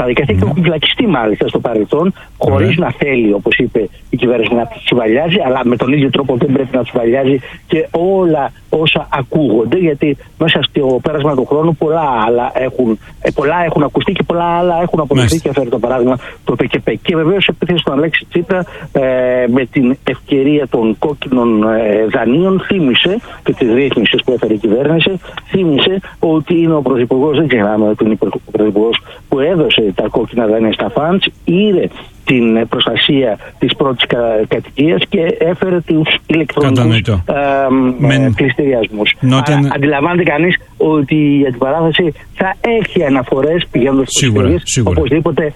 στα δικαστήρια και έχουν φυλακιστεί μάλιστα στο παρελθόν, χωρίς να θέλει, όπως είπε η κυβέρνηση, να τους τσιβαλιάζει, αλλά με τον ίδιο τρόπο δεν πρέπει να τσιβαλιάζει και όλα όσα ακούγονται, γιατί μέσα στο πέρασμα του χρόνου πολλά έχουν ακουστεί και πολλά άλλα έχουν αποδειχθεί. Και φέρει το παράδειγμα το ΠΚΠ. Και βεβαίως επίθεση στον Αλέξη Τσίπρα με την ευκαιρία των κόκκινων δανείων θύμισε και τις ρύθμισες που έφερε η κυβέρνηση, θύμισε ότι είναι ο Πρωθυπουργός, δεν ξεχνάμε ότι είναι ο Πρωθυπουργός που έδωσε τα κόκκινα δάνεια στα φαντς, είδε την προστασία της πρώτης κατοικίας και έφερε τους ηλεκτρονικούς πληστηριασμούς. Αντιλαμβάνεται κανείς ότι η αντιπαράθεση θα έχει αναφορές πηγαίνοντας στις πληστηρίες, οπωσδήποτε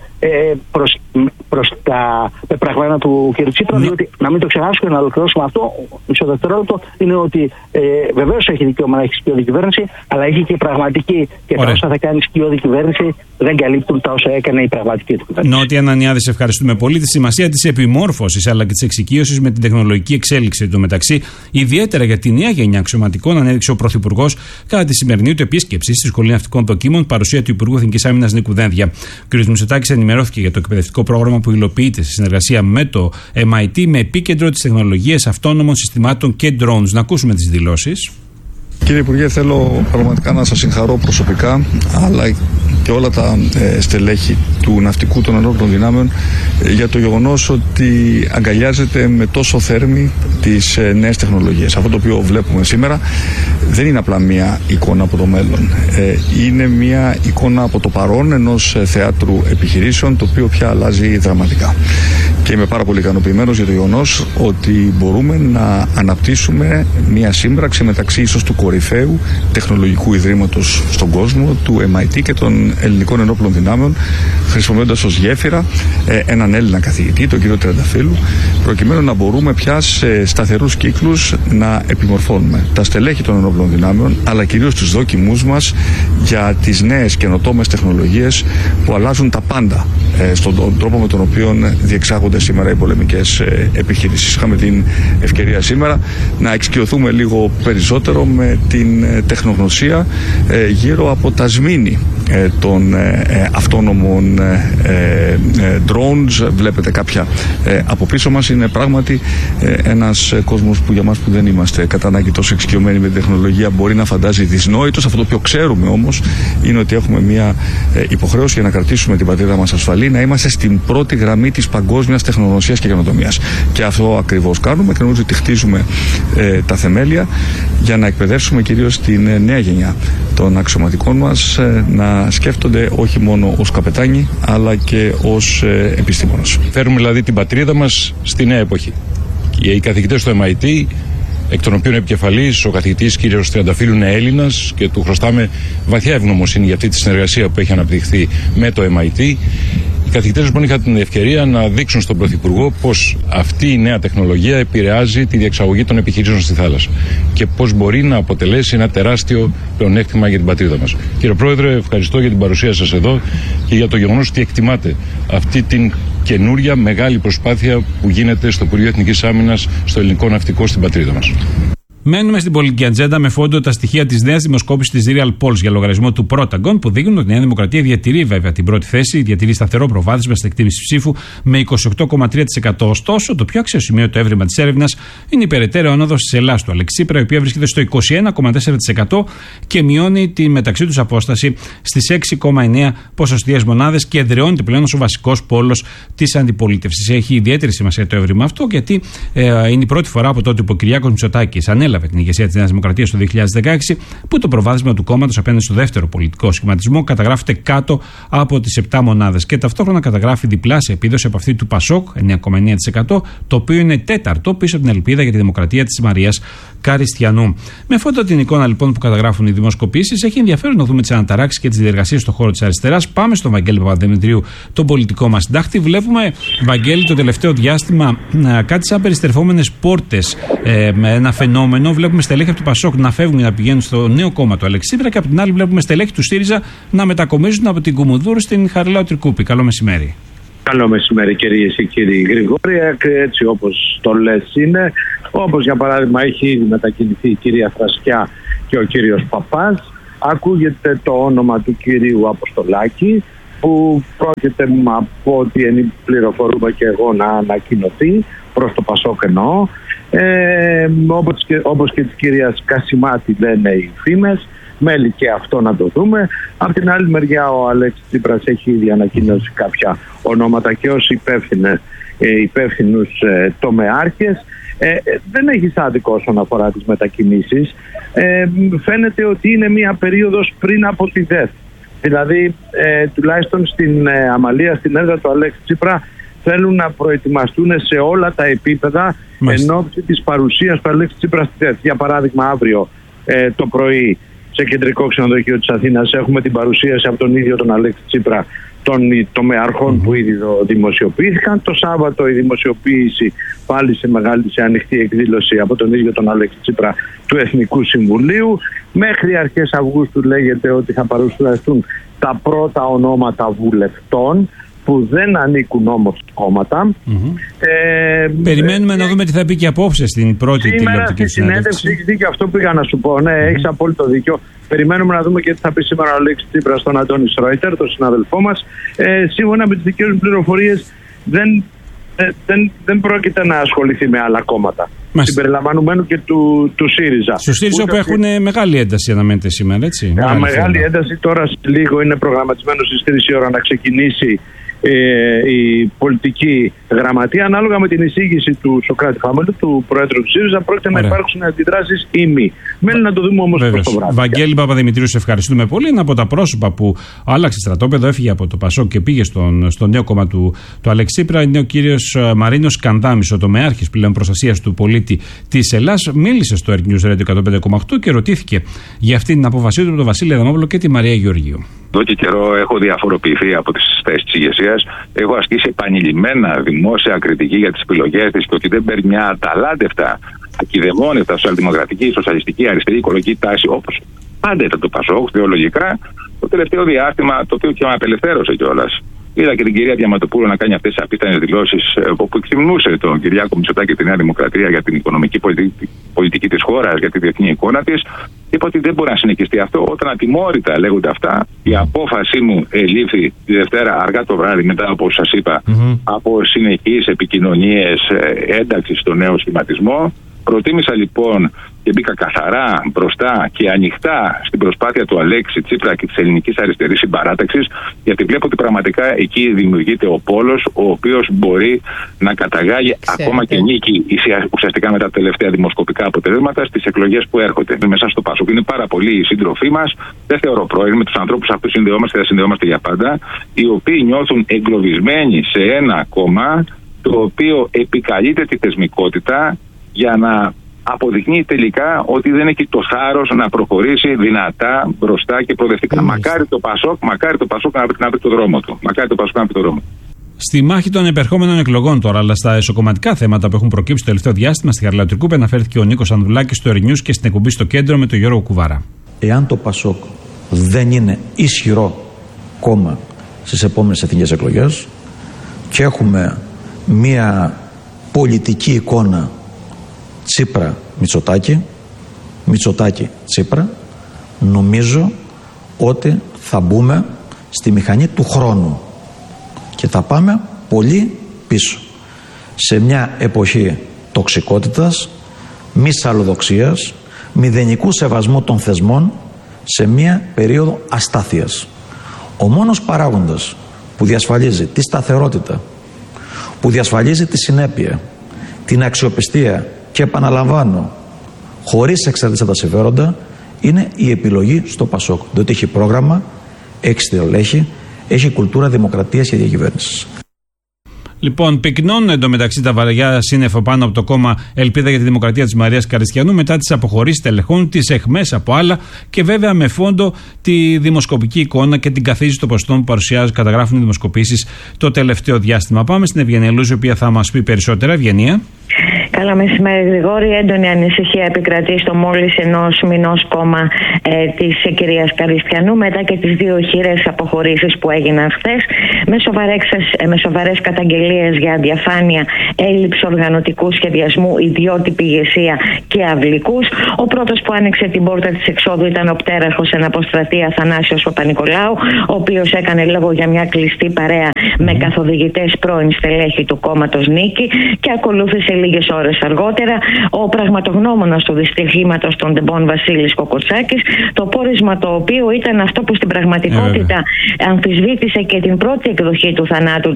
προς τα πεπραγμένα του κ. Τσίπρα, διότι να μην το ξεχάσουμε και να ολοκληρώσουμε αυτό, μισό δευτερόλεπτο, είναι ότι βεβαίως έχει δικαίωμα να έχει σκιώδη κυβέρνηση, αλλά έχει και πραγματική. Και τα όσα θα κάνει σκιώδη κυβέρνηση δεν καλύπτουν τα όσα έκανε η πραγματική του κυβέρνηση. Νότια Ανανιάδη, ευχαριστούμε πολύ. Τη σημασία της επιμόρφωσης αλλά και της εξοικείωσης με την τεχνολογική εξέλιξη του μεταξύ, ιδιαίτερα για τη νέα γενιά αξιωματικών, ανέδειξε ο Πρωθυπουργός κατά τη σημερινή του επίσκεψη στη Σχολή Ναυτικών Δοκίμων, παρουσία του Υπουργού Εθνικής Άμυνας Νίκου Δένδια. Ο κ. Μητσοτάκης ενημερώθηκε για το εκπαιδευτικό πρόγραμμα που υλοποιείται σε συνεργασία με το MIT με επίκεντρο τις τεχνολογίες αυτόνομων συστημάτων και drones. Να ακούσουμε τις δηλώσεις. Κύριε Υπουργέ, θέλω πραγματικά να σας συγχαρώ προσωπικά, αλλά και όλα τα στελέχη του ναυτικού των ενόπλων δυνάμεων για το γεγονός ότι αγκαλιάζεται με τόσο θέρμη τις νέες τεχνολογίες. Αυτό το οποίο βλέπουμε σήμερα δεν είναι απλά μια εικόνα από το μέλλον. Είναι μια εικόνα από το παρόν ενός θεάτρου επιχειρήσεων, το οποίο πια αλλάζει δραματικά. Και είμαι πάρα πολύ ικανοποιημένος για το γεγονός ότι μπορούμε να αναπτύσσουμε μια σύμπραξη μεταξύ ίσως του κορυφαίου τεχνολογικού ιδρύματος στον κόσμο, του MIT και των ελληνικών ενόπλων δυνάμεων, χρησιμοποιώντας ως γέφυρα έναν Έλληνα καθηγητή, τον κύριο Τριανταφύλου, προκειμένου να μπορούμε πια σε σταθερούς κύκλους να επιμορφώνουμε τα στελέχη των ενόπλων δυνάμεων, αλλά κυρίως τους δόκιμους μας για τις νέες καινοτόμες τεχνολογίες που αλλάζουν τα πάντα στον τρόπο με τον οποίο διεξάγονται σήμερα οι πολεμικές επιχειρήσεις. Είχαμε την ευκαιρία σήμερα να εξοικειωθούμε λίγο περισσότερο με την τεχνογνωσία γύρω από τα σμήνη των αυτόνομων drones. Βλέπετε κάποια από πίσω μας. Είναι πράγματι ένας κόσμος που για μας που δεν είμαστε κατά ανάγκη τόσο εξοικειωμένοι με την τεχνολογία μπορεί να φαντάζει δυσνόητος. Αυτό το οποίο ξέρουμε όμως είναι ότι έχουμε μια υποχρέωση για να κρατήσουμε την πατρίδα μας ασφαλή, να είμαστε στην πρώτη γραμμή της παγκόσμιας τεχνογνωσίας και καινοτομίας. Και αυτό ακριβώς κάνουμε και νομίζω ότι χτίζουμε τα θεμέλια για να εκπαιδεύσουμε κυρίως την νέα γενιά των αξιωματικών μας να σκέφτονται όχι μόνο ως καπετάνοι αλλά και ως επιστήμονες. Φέρουμε δηλαδή την πατρίδα μας στη νέα εποχή. Οι καθηγητές του MIT, εκ των οποίων επικεφαλής ο καθηγητής κ. Τριανταφύλου είναι Έλληνας και του χρωστάμε βαθιά ευγνωμοσύνη για αυτή τη συνεργασία που έχει αναπτυχθεί με το MIT. Οι καθηγητές λοιπόν είχαν την ευκαιρία να δείξουν στον Πρωθυπουργό πως αυτή η νέα τεχνολογία επηρεάζει τη διεξαγωγή των επιχειρήσεων στη θάλασσα και πως μπορεί να αποτελέσει ένα τεράστιο πλεονέκτημα για την πατρίδα μας. Κύριε Πρόεδρε, ευχαριστώ για την παρουσία σας εδώ και για το γεγονός ότι εκτιμάτε αυτή την καινούρια μεγάλη προσπάθεια που γίνεται στο Υπουργείο Εθνικής Άμυνας, στο ελληνικό ναυτικό στην πατρίδα μας. Μένουμε στην πολιτική ατζέντα με φόντο τα στοιχεία της νέας δημοσκόπησης της Real Polls για λογαριασμό του Protagon που δείχνουν ότι η Νέα Δημοκρατία διατηρεί βέβαια την πρώτη θέση, διατηρεί σταθερό προβάδισμα στην εκτίμηση ψήφου με 28,3%. Ωστόσο, το πιο αξιοσημείωτο έβριμα της έρευνας είναι η περαιτέρω άνοδος της Ελλάδας του Αλέξη Τσίπρα, η οποία βρίσκεται στο 21,4% και μειώνει τη μεταξύ τους απόσταση στις 6,9 ποσοστιαίες μονάδες και εδραιώνεται πλέον ως ο βασικός πόλος της αντιπολίτευσης. Έχει ιδιαίτερη σημασία το έβριμα αυτό, γιατί είναι η πρώτη φορά από τότε που ο Κυριάκος Μητσοτάκης ανέλαβε την ηγεσία της Νέας Δημοκρατίας το 2016, που το προβάδισμα του κόμματος απέναντι στο δεύτερο πολιτικό σχηματισμό καταγράφεται κάτω από τις 7 μονάδες και ταυτόχρονα καταγράφει διπλάσια επίδοση από αυτή του Πασόκ, 9,9%, το οποίο είναι τέταρτο πίσω από την ελπίδα για τη δημοκρατία της Μαρίας Καριστιανού. Με φόντο την εικόνα λοιπόν που καταγράφουν οι δημοσκοπήσεις, έχει ενδιαφέρον να δούμε τις αναταράξεις και τις διεργασίες στον χώρο της αριστεράς. Πάμε στον Βαγγέλη Παπαδημητρίου, τον πολιτικό μας συντάκτη. Βλέπουμε, Βαγγέλη, το τελευταίο διάστημα κάτι σαν περιστρεφόμενες πόρτες, με ένα φαινόμενο. Βλέπουμε στελέχη από του Πασόκ να φεύγουν και να πηγαίνουν στο νέο κόμμα του Αλέξη Τσίπρα και από την άλλη βλέπουμε στελέχη του ΣΥΡΙΖΑ να μετακομίζουν από την Κουμουνδούρου στην Χαριλάου Τρικούπη. Καλό μεσημέρι. Καλό μεσημέρι, κυρίες και κύριοι. Γρηγόρη, έτσι όπως το λες είναι. Όπως για παράδειγμα έχει ήδη μετακινηθεί η κυρία Θρασκιά και ο κύριος Παπάς. Ακούγεται το όνομα του κυρίου Αποστολάκη. που πρόκειται από ό,τι πληροφορούμε και εγώ να ανακοινωθεί προς το Πασόκ εννοώ, όπως και της κυρίας Κασιμάτη λένε οι φήμες. Μέλη και αυτό να το δούμε. Από την άλλη μεριά ο Αλέξης Τσίπρας έχει ήδη ανακοινώσει κάποια ονόματα και ως υπεύθυνους τομεάρχες. Δεν έχει άδικο όσον αφορά τις μετακινήσεις. Φαίνεται ότι είναι μια περίοδος πριν από τη ΔΕΘ. Δηλαδή τουλάχιστον στην Αμαλία, στην έδρα του Αλέξη Τσίπρα, θέλουν να προετοιμαστούν σε όλα τα επίπεδα εν ώψη της παρουσίας του Αλέξη Τσίπρα στη ΔΕΘ. Για παράδειγμα, αύριο το πρωί σε κεντρικό ξενοδοχείο της Αθήνας έχουμε την παρουσίαση από τον ίδιο τον Αλέξη Τσίπρα των τομεαρχών που ήδη δημοσιοποιήθηκαν. Το Σάββατο η δημοσιοποίηση πάλι σε ανοιχτή εκδήλωση από τον ίδιο τον Αλέξη Τσίπρα του Εθνικού Συμβουλίου. Μέχρι αρχές Αυγούστου λέγεται ότι θα παρουσιαστούν τα πρώτα ονόματα βουλευτών που δεν ανήκουν όμως κόμματα. Περιμένουμε να δούμε τι θα πει και απόψε στην πρώτη τηλεοπτική συνέντευξη. Έχεις δίκιο, αυτό πήγα να σου πω. Ναι, έχεις απόλυτο δίκιο. Περιμένουμε να δούμε και τι θα πει σήμερα ο Αλέξης Τσίπρας στον Αντώνη Σρόιτερ, τον συναδελφό μας. Σύμφωνα με τις δικές μου πληροφορίες, δεν πρόκειται να ασχοληθεί με άλλα κόμματα. Συμπεριλαμβανομένου και του ΣΥΡΙΖΑ. Στο ΣΥΡΙΖΑ που έχουν μεγάλη ένταση, αναμένεται σήμερα, έτσι. Μεγάλη ένταση. Τώρα σε λίγο είναι προγραμματισμένο στις 3 η ώρα να ξεκινήσει η πολιτική γραμματεία. Ανάλογα με την εισήγηση του Σωκράτη Χαμέλου, του Προέδρου του ΣΥΡΙΖΑ, πρόκειται να υπάρξουν αντιδράσεις ή μη. Μένει να το δούμε όμως προς το βράδυ. Βαγγέλη Παπαδημητρίου, σε ευχαριστούμε πολύ. Είναι από τα πρόσωπα που άλλαξε στρατόπεδο, έφυγε από το Πασόκ και πήγε στο νέο κόμμα του Αλέξη Τσίπρα. Είναι ο κύριος Μαρίνος Κανδάμης, ο τομεάρχης πλέον προστασίας του πολίτη της Ελλάδας. Μίλησε στο Earth News Radio 105,8 και ρωτήθηκε για αυτή την απόφασή του από τον Βασίλη Αδαμόπουλο και τη Μαρία Γεωργίου. Εδώ και καιρό έχω διαφοροποιηθεί από τις θέσεις της ηγεσίας. Έχω ασκήσει επανειλημμένα δημόσια κριτική για τις επιλογές της και ότι δεν παίρνει μια αταλάντευτα, ακιδεμόνευτα σοσιαλδημοκρατική, σοσιαλιστική, αριστερή, οικολογική τάση όπως πάντα ήταν το Πασόκ, θεολογικά. Το τελευταίο διάστημα, το οποίο και με απελευθέρωσε κιόλας. Είδα και την κυρία Διαματοπούλου να κάνει αυτές τις απίθανες δηλώσεις όπου εξυμνούσε τον Κυριάκο Μητσοτάκη και τη Νέα Δημοκρατία για την οικονομική πολιτική της χώρας, για τη διεθνή εικόνα της. Είπα ότι δεν μπορεί να συνεχιστεί αυτό όταν ατιμόρυτα λέγονται αυτά. Η απόφασή μου ελήφθη τη Δευτέρα αργά το βράδυ, μετά από όσο σας είπα, από συνεχείς επικοινωνίες ένταξης στο νέο σχηματισμό. Προτίμησα λοιπόν και μπήκα καθαρά μπροστά και ανοιχτά στην προσπάθεια του Αλέξη Τσίπρα και της ελληνικής αριστερής συμπαράταξης, γιατί βλέπω ότι πραγματικά εκεί δημιουργείται ο πόλος ο οποίος μπορεί να καταγάγει ακόμα και νίκη ουσιαστικά με τα τελευταία δημοσκοπικά αποτελέσματα στις εκλογές που έρχονται. Μέσα στο Πασόκ είναι πάρα πολλοί οι σύντροφοί μας, δεν θεωρώ πρόεδροι, με τους ανθρώπους αυτούς συνδεόμαστε, θα συνδεόμαστε για πάντα, οι οποίοι νιώθουν εγκλωβισμένοι σε ένα κόμμα το οποίο επικαλείται τη θεσμικότητα για να αποδεικνύει τελικά ότι δεν έχει το θάρρος να προχωρήσει δυνατά μπροστά και προοδευτικά. Μακάρι το Πασόκ να βρει το δρόμο του. Στη μάχη των επερχόμενων εκλογών τώρα, αλλά στα εσωκομματικά θέματα που έχουν προκύψει το τελευταίο διάστημα, στη Χαρλατρικούπη αναφέρθηκε ο Νίκος Ανδουλάκης στο Earth News και στην εκπομπή στο Κέντρο με τον Γιώργο Κουβάρα. Εάν το Πασόκ δεν είναι ισχυρό κόμμα στις επόμενες εθνικές εκλογές και έχουμε μία πολιτική εικόνα Τσίπρα-Μητσοτάκη, Μητσοτάκη-Τσίπρα, νομίζω ότι θα μπούμε στη μηχανή του χρόνου και θα πάμε πολύ πίσω σε μια εποχή τοξικότητας, μη σαλλοδοξίας, μηδενικού σεβασμού των θεσμών, σε μια περίοδο αστάθειας. Ο μόνος παράγοντας που διασφαλίζει τη σταθερότητα, που διασφαλίζει τη συνέπεια, την αξιοπιστία και επαναλαμβάνω, χωρίς εξαρτήσεις από τα συμφέροντα, είναι η επιλογή στο Πασόκ. Διότι έχει πρόγραμμα, έχει στελέχη, έχει κουλτούρα δημοκρατίας και διακυβέρνησης. Λοιπόν, πυκνώνουν εντωμεταξύ τα βαριά σύννεφα πάνω από το κόμμα Ελπίδα για τη Δημοκρατία της Μαρίας Καριστιανού μετά τις αποχωρήσεις τελεχών, τις εχμές από άλλα και βέβαια με φόντο τη δημοσκοπική εικόνα και την καθίζηση των ποσοστών που καταγράφουν οι δημοσκοπήσεις το τελευταίο διάστημα. Πάμε στην Ευγενία Λούζη, η οποία θα μας πει περισσότερα. Ευγενία. Καλά μεσημέρι, Γρηγόρη. Έντονη ανησυχία επικρατεί στο μόλις ενός μηνός κόμμα της κυρίας Καριστιανού μετά και τις 2 χειρές αποχωρήσεις που έγιναν χθες με σοβαρές καταγγελίες για αδιαφάνεια, έλλειψη οργανωτικού σχεδιασμού, ιδιότυπη ηγεσία και αυλικούς. Ο πρώτος που άνοιξε την πόρτα της εξόδου ήταν ο πτέραρχος εν αποστρατεία Αθανάσιος Παπα-Νικολάου, ο οποίος έκανε λόγο για μια κλειστή παρέα με καθοδηγητές πρώην στελέχη του κόμματος Νίκη, και ακολούθησε λίγες ώρες αργότερα ο πραγματογνώμονας του δυστυχήματος των Ντεμπών Βασίλης Κοκοτσάκης, το πόρισμα το οποίο ήταν αυτό που στην πραγματικότητα αμφισβήτησε και την πρώτη εκδοχή του θανάτου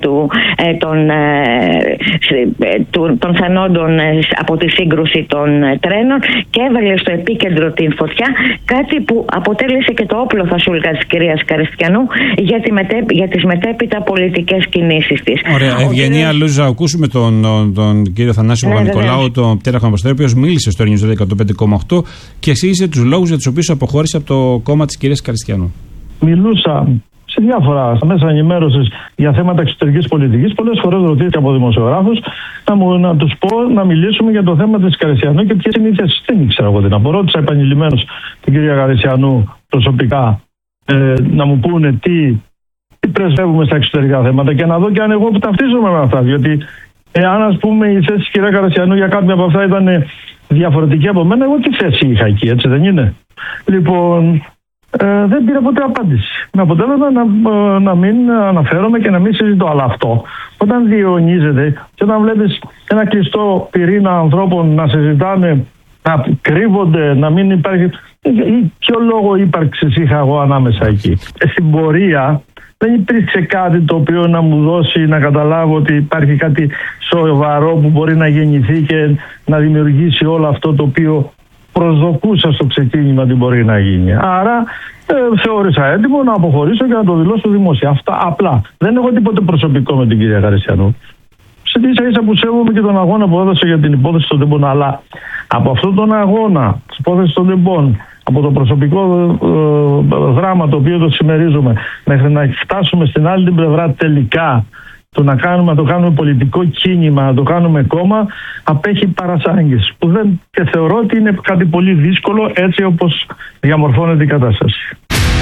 των θανόντων από τη σύγκρουση των τρένων και έβαλε στο επίκεντρο την φωτιά, κάτι που αποτέλεσε και το όπλο φασούλκα της κυρίας Καριστιανού για τις μετέπειτα πολιτικές κινήσεις της. Ωραία. Ευγενία Λούζα, ακούσουμε τον κύριο Θανάσιο Παπα-Νικολάου, τον πτέραρχο Αποστρέφη, ο οποίος μίλησε στο News 105,8 και εξήγησε τους λόγους για τους οποίους αποχώρησε από το κόμμα της κυρίας Καριστιανού. Μιλούσα σε διάφορα μέσα ενημέρωσης για θέματα εξωτερικής πολιτικής. Πολλές φορές ρωτήθηκα από δημοσιογράφους να τους πω να μιλήσουμε για το θέμα της Καριστιανού και ποιες είναι οι θέσεις. Δεν ήξερα εγώ τι να πω. Ρώτησα επανειλημμένως την κυρία Καριστιανού προσωπικά να μου πούνε τι πρεσβεύουμε στα εξωτερικά θέματα και να δω και αν εγώ ταυτίζομαι με αυτά. Διότι αν ας πούμε η θέση της κυρία Καριστιανού για κάποια από αυτά ήταν διαφορετική από μένα, εγώ τι θέση είχα εκεί, έτσι δεν είναι? Λοιπόν, δεν πήρα ποτέ απάντηση. Με αποτέλεσμα να μην αναφέρομαι και να μην συζητώ. Αλλά αυτό, όταν διαιωνίζεται και όταν βλέπεις ένα κλειστό πυρήνα ανθρώπων να συζητάνε, να κρύβονται, να μην υπάρχει. Ποιο λόγο ύπαρξης είχα εγώ ανάμεσα εκεί? Στην πορεία δεν υπήρξε κάτι το οποίο να μου δώσει να καταλάβω ότι υπάρχει κάτι σοβαρό που μπορεί να γεννηθεί και να δημιουργήσει όλο αυτό το οποίο προσδοκούσα στο ξεκίνημα ότι μπορεί να γίνει. Άρα θεώρησα έτοιμο να αποχωρήσω και να το δηλώσω δημόσια. Αυτά απλά. Δεν έχω τίποτε προσωπικό με την κυρία Καριστιανού. Σε ίσα που σέβομαι και τον αγώνα που έδωσε για την υπόθεση των Ντεμπών. Αλλά από αυτόν τον αγώνα τη υπόθεση των Ντεμπών, από το προσωπικό δράμα το οποίο το συμμερίζουμε, μέχρι να φτάσουμε στην άλλη την πλευρά τελικά, να το κάνουμε πολιτικό κίνημα, να το κάνουμε κόμμα, απέχει παρασάγγες. Και θεωρώ ότι είναι κάτι πολύ δύσκολο έτσι όπως διαμορφώνεται η κατάσταση.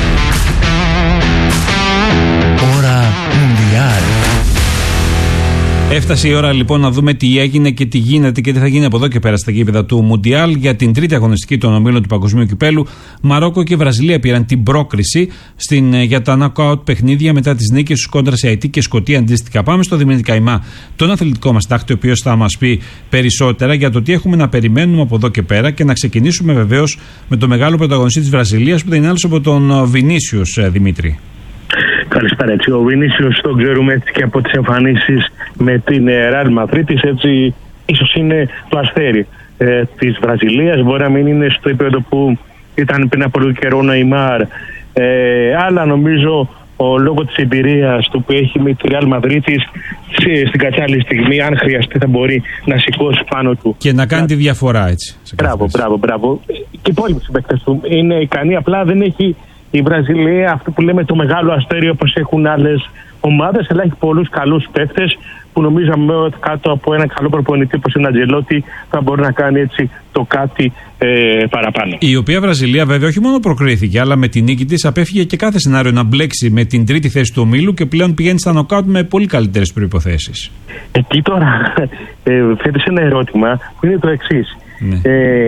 Ώρα Μουντιάλ. Έφτασε η ώρα λοιπόν να δούμε τι έγινε και τι γίνεται και τι θα γίνει από εδώ και πέρα στα γήπεδα του Μουντιάλ για την τρίτη αγωνιστική των ομίλων του Παγκοσμίου Κυπέλου. Μαρόκο και Βραζιλία πήραν την πρόκριση για τα knockout παιχνίδια μετά τις νίκες τους κόντρα σε Αιτή και Σκωτία αντίστοιχα. Πάμε στο Δημήτρη Καϊμά, τον αθλητικό μας τάκτη, ο οποίος θα μας πει περισσότερα για το τι έχουμε να περιμένουμε από εδώ και πέρα και να ξεκινήσουμε βεβαίως με το μεγάλο πρωταγωνιστή της Βραζιλίας που δεν είναι άλλος από τον Βινίσιους, Δημήτρη. Καλησπέρα. Έτσι, ο Βινίσιους τον ξέρουμε έτσι και από τις εμφανίσεις με την Ρεάλ Μαδρίτης, έτσι ίσως είναι το αστέρι της Βραζιλίας. Μπορεί να μην είναι στο επίπεδο που ήταν πριν από λίγο καιρό ο Νεϊμάρ, αλλά νομίζω λόγω της εμπειρίας του που έχει με τη Ρεάλ Μαδρίτης στην κατάλληλη στιγμή, αν χρειαστεί, θα μπορεί να σηκώσει πάνω του και να κάνει τη διαφορά, έτσι. Μπράβο. Και οι υπόλοιποι συμπαίκτες του είναι ικανοί, απλά δεν έχει η Βραζιλία αυτό που λέμε το μεγάλο αστέρι όπως έχουν άλλες ομάδες, αλλά έχει πολλούς καλούς παίκτες που νομίζαμε ότι κάτω από ένα καλό προπονητή όπως είναι ο Αντζελότη θα μπορεί να κάνει έτσι το κάτι παραπάνω. Η οποία Βραζιλία βέβαια όχι μόνο προκρίθηκε, αλλά με την νίκη της απέφυγε και κάθε σενάριο να μπλέξει με την τρίτη θέση του ομίλου και πλέον πηγαίνει στα νοκάουτ με πολύ καλύτερες προϋποθέσεις. Εκεί τώρα θέτεις ένα ερώτημα που είναι το εξής. Ναι.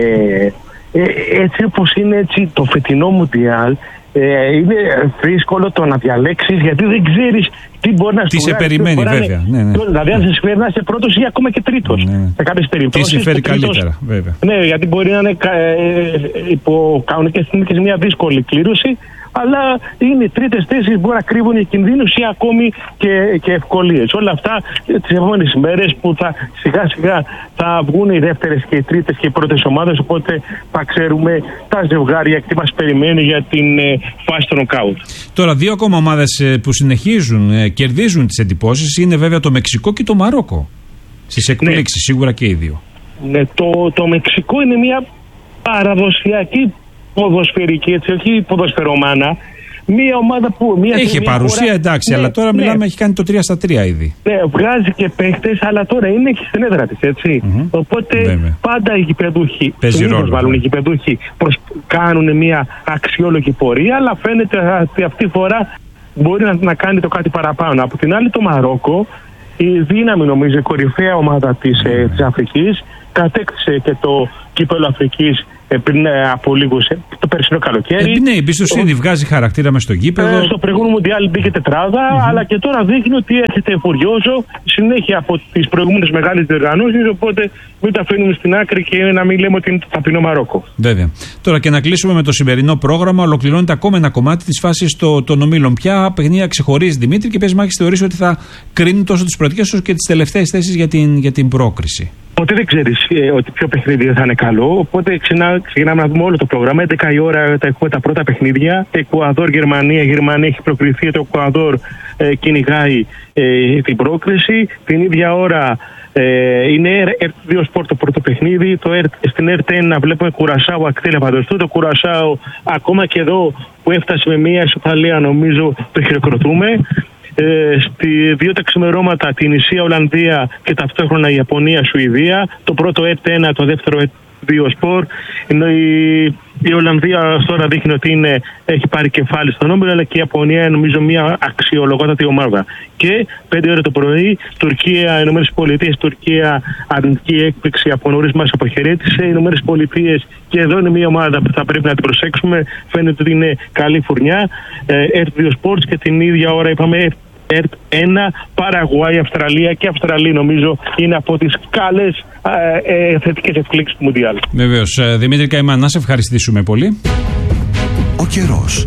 Έτσι όπως είναι έτσι το φετινό Μουντιάλ, είναι δύσκολο το να διαλέξεις γιατί δεν ξέρεις τι μπορεί να σου τι σε περιμένει βέβαια. Δηλαδή αν σε συμφέρει να είσαι πρώτος ή ακόμα και τρίτος σε κάποιες περιπτώσεις. Τι συμφέρει καλύτερα βέβαια. Ναι, γιατί μπορεί να είναι υπό κανονικές συνθήκες μια δύσκολη κλήρωση, αλλά είναι τρίτες θέσεις που μπορεί να κρύβουν οι κινδύνους ή ακόμη και ευκολίες. Όλα αυτά τις επόμενες ημέρες που σιγά σιγά θα βγουν οι δεύτερες και οι τρίτες και οι πρώτες ομάδες, οπότε θα ξέρουμε τα ζευγάρια και τι μας περιμένει για την φάση των νοκάουτ. Τώρα δύο ακόμα ομάδες που συνεχίζουν, κερδίζουν τις εντυπώσεις είναι βέβαια το Μεξικό και το Μαρόκο. Στις εκπλήξεις σίγουρα και οι δύο. Ναι, το Μεξικό είναι μια παραδοσιακή ποδοσφαιρική, έτσι, όχι ποδοσφαιρομάνα, Μια ομάδα που. Είχε παρουσία, εντάξει, αλλά τώρα μιλάμε, έχει κάνει το 3-3 ήδη. Ναι, βγάζει και παίχτες, αλλά τώρα είναι και στην έδρα της, έτσι. Οπότε πάντα οι γηπεδούχοι, οι γηπεδούχοι κάνουν μια αξιόλογη πορεία, αλλά φαίνεται ότι αυτή τη φορά μπορεί να κάνει το κάτι παραπάνω. Από την άλλη, το Μαρόκο, η δύναμη, νομίζω, η κορυφαία ομάδα της Αφρικής, κατέκτησε και το κύπελλο Αφρικής πριν από λίγο το περσινό καλοκαίρι. Ναι, η εμπιστοσύνη βγάζει χαρακτήρα μες στο γήπεδο. Στο προηγούμενο Μουντιάλ μπήκε τετράδα, αλλά και τώρα δείχνει ότι έρχεται φουριόζο συνέχεια από τις προηγούμενες μεγάλες διοργανώσεις. Οπότε μην τα αφήνουμε στην άκρη και να μην λέμε ότι είναι το ταπεινό Μαρόκο. Βέβαια. Τώρα και να κλείσουμε με το σημερινό πρόγραμμα. Ολοκληρώνεται ακόμα ένα κομμάτι της φάσης των ομίλων. Ποια παιχνίδια ξεχωρίζει, Δημήτρη, και ποιες μάχες θεωρείς ότι θα κρίνουν τόσο τις πρωτιές όσο και τις τελευταίες θέσεις για την πρόκριση? Ποτέ δεν ξέρεις ότι ποιο παιχνίδι θα είναι καλό. Οπότε ξεκινάμε να δούμε όλο το πρόγραμμα. 11 η ώρα έχουμε τα πρώτα παιχνίδια. Εκουαδόρ-Γερμανία. Η Γερμανία έχει προκριθεί. Το Εκουαδόρ κυνηγάει την πρόκριση. Την ίδια ώρα είναι RT2 Sport το πρώτο παιχνίδι. Στην RT1 βλέπουμε Κουρασάο Ακτήλ Παντοστού. Το Κουρασάο, ακόμα και εδώ που έφτασε με μια ισοπαλία, νομίζω το χειροκροτούμε. Στη 2 τα ξημερώματα την Ισία Ολλανδία και ταυτόχρονα η Ιαπωνία Σουηδία. Το πρώτο RT1, το δεύτερο RT2 Sport. Ενώ η Ολλανδία τώρα δείχνει ότι έχει πάρει κεφάλι στον όμιλο, αλλά και η Ιαπωνία νομίζω μια αξιολογότατη ομάδα. Και 5 ώρα το πρωί, Τουρκία, Ηνωμένες Πολιτείες, Τουρκία, αρνητική έκπληξη από νωρίς μας αποχαιρέτησε. Οι Ηνωμένες Πολιτείες, και εδώ είναι μια ομάδα που θα πρέπει να την προσέξουμε. Φαίνεται ότι είναι καλή φουρνιά. RT2 Sports, και την ίδια ώρα είπαμε RT1, Παραγουάη, Αυστραλία, και Αυστραλία νομίζω είναι από τις καλές θετικές εκπλήξεις του Μουντιάλ. Βεβαίως. Δημήτρη Καημάν, να σε ευχαριστήσουμε πολύ. Ο καιρός.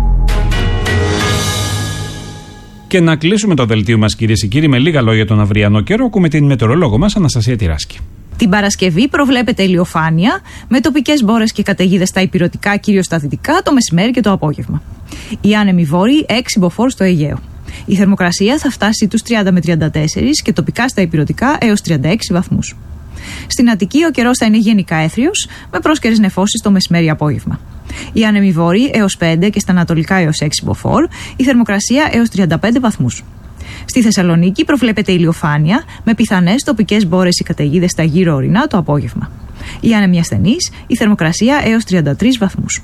Και να κλείσουμε το δελτίο μας, κυρίες και κύριοι, με λίγα λόγια τον αυριανό καιρό. Ακούμε την μετεωρολόγο μας, Αναστασία Τυράσκη. Την Παρασκευή προβλέπεται ηλιοφάνεια με τοπικές μπόρες και καταιγίδες στα ηπειρωτικά, κυρίως στα δυτικά, το μεσημέρι και το απόγευμα. Οι άνεμοι βόρειοι 6 μποφόρ στο Αιγαίο. Η θερμοκρασία θα φτάσει τους 30 με 34 και τοπικά στα ηπειρωτικά έως 36 βαθμούς. Στην Αττική ο καιρός θα είναι γενικά έθριος, με πρόσκαιρες νεφώσεις το μεσημέρι-απόγευμα. Οι άνεμοι βόρειοι έως 5 και στα ανατολικά έως 6 μποφόρ, η θερμοκρασία έως 35 βαθμούς. Στη Θεσσαλονίκη προβλέπεται ηλιοφάνεια με πιθανές τοπικές μπόρες ή καταιγίδες στα γύρω ορεινά το απόγευμα. Οι άνεμοι ασθενείς, η θερμοκρασία έως 33 βαθμούς.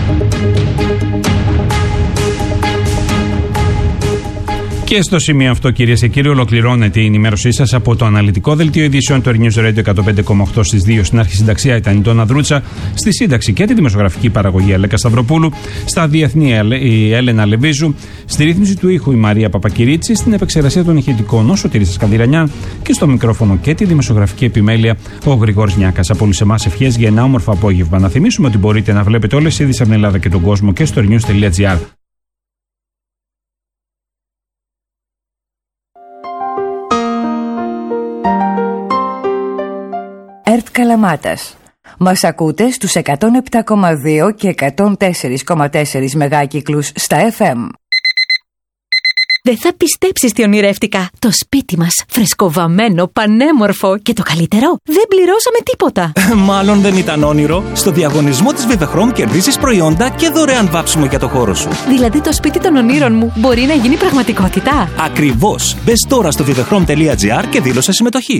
Και στο σημείο αυτό, κυρίες και κύριοι, ολοκληρώνεται η ενημέρωσή σας από το αναλυτικό δελτίο ειδήσεων του News Radio 105,8 στις 2. Στην αρχισυνταξία ήταν η Ντόνα Δρούτσα, στη σύνταξη και τη δημοσιογραφική παραγωγή Αλέκα Σταυροπούλου, στα διεθνή η Έλενα Λεβίζου, στη ρύθμιση του ήχου η Μαρία Παπακυρίτσι, στην επεξεργασία των ηχητικών ο Σωτήρης Σκανδυρανιάν και στο μικρόφωνο και τη δημοσιογραφική επιμέλεια ο Γρηγόρης Νιάκας. Από όλους εμάς ευχές για ένα όμορφο απόγευμα. Να θυμίσουμε ότι μπορείτε να βλέπετε όλες τις ειδήσεις από την Ελλάδα και τον κόσμο και στο news.gr. ΕΡΤ Καλαμάτας. Μας ακούτε στους 107,2 και 104,4 μεγάκυκλους στα FM. Δεν θα πιστέψεις τι ονειρεύτηκα. Το σπίτι μας, φρεσκοβαμμένο, πανέμορφο και το καλύτερο, δεν πληρώσαμε τίποτα. Μάλλον δεν ήταν όνειρο. Στο διαγωνισμό της Vivechrom κερδίζεις προϊόντα και δωρεάν βάψιμο για το χώρο σου. Δηλαδή το σπίτι των ονείρων μου μπορεί να γίνει πραγματικότητα. Ακριβώς. Μπες τώρα στο vivechrom.gr και δήλωσε συμμετοχή.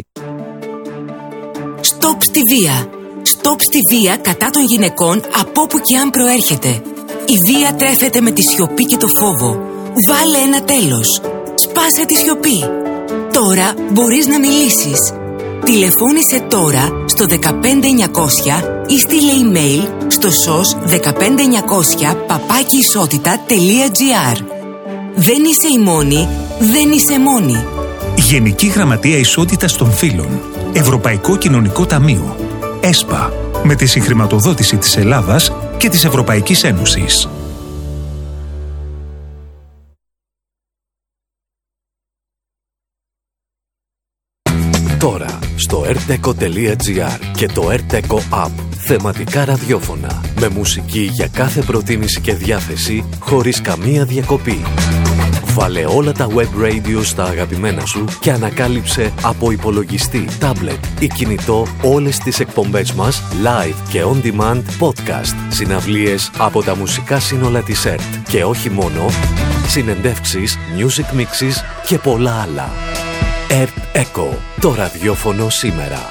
Στοπ στη βία. Στοπ στη βία κατά των γυναικών από όπου και αν προέρχεται. Η βία τρέφεται με τη σιωπή και το φόβο. Βάλε ένα τέλος. Σπάσε τη σιωπή. Τώρα μπορείς να μιλήσεις. Τηλεφώνησε τώρα στο 15900 ή στείλε email στο sos15900@isotita.gr. Δεν είσαι η μόνη, δεν είσαι μόνη. Γενική Γραμματεία Ισότητας των Φύλων. Ευρωπαϊκό Κοινωνικό Ταμείο. ΕΣΠΑ. Με τη συγχρηματοδότηση της Ελλάδας και της Ευρωπαϊκής Ένωσης. Τώρα στο rteco.gr και το rteco app. Θεματικά ραδιόφωνα με μουσική για κάθε προτίμηση και διάθεση χωρίς καμία διακοπή. Βάλε όλα τα web radio στα αγαπημένα σου και ανακάλυψε από υπολογιστή, tablet ή κινητό όλες τις εκπομπές μας live και on demand podcast, συναυλίες από τα μουσικά σύνολα της ΕΡΤ Και όχι μόνο, συνεντεύξεις, music mixes και πολλά άλλα. Earth Echo, το ραδιόφωνο σήμερα.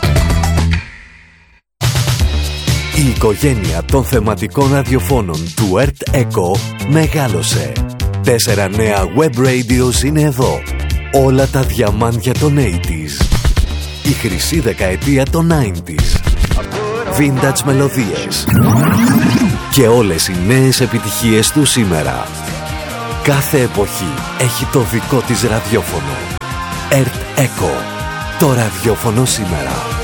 Η οικογένεια των θεματικών ραδιοφώνων του Earth Echo μεγάλωσε. 4 νέα web radios είναι εδώ. Όλα τα διαμάντια των 80s. Η χρυσή δεκαετία των 90s. Vintage μελωδίες. Και όλες οι νέες επιτυχίες του σήμερα. Κάθε εποχή έχει το δικό της ραδιόφωνο. Earth Echo, το ραδιόφωνο σήμερα.